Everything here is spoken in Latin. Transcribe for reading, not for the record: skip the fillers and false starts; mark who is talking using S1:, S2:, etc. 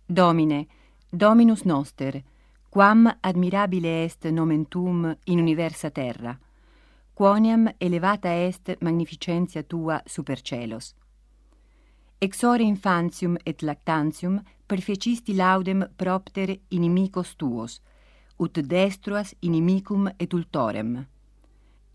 S1: Domine, Dominus noster, quam admirabile est nomen tuum in universa terra, quoniam elevata est magnificentia tua super celos. Ex ore infantium et lactantium perfecisti laudem propter inimicos tuos, ut destruas inimicum et ultorem.